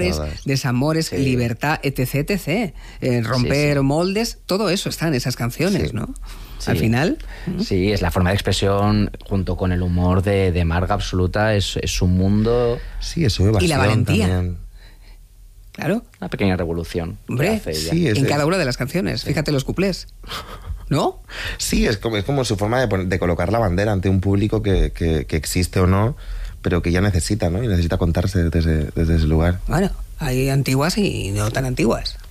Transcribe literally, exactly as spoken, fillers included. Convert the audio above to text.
amores, todas. desamores, Sí. libertad, etc, etcétera. Eh, romper Sí, sí. moldes, todo eso está en esas canciones, Sí. ¿no? Sí. Al final... Sí, es la forma de expresión junto con el humor de, de Marga Absoluta, es, es un mundo... Sí, es su evasión Y la valentía. también. Claro, Una pequeña revolución. que hombre, hace ella. sí, es- en es- cada una de las canciones. sí. Fíjate los cuplés. ¿No? Sí, es como, es como su forma de, pon- de colocar la bandera ante un público que, que, que existe o no, pero que ya necesita, ¿no? Y necesita contarse desde, desde ese lugar. Bueno, hay antiguas y no tan antiguas.